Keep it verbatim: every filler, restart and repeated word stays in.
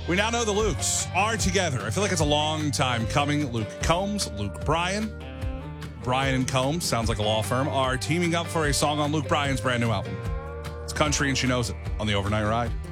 We now know the Lukes are together. I feel like it's a long time coming. Luke Combs, Luke Bryan, Bryan and Combs, sounds like a law firm, are teaming up for a song on Luke Bryan's brand new album. It's country and she knows it on the Overnight Ride.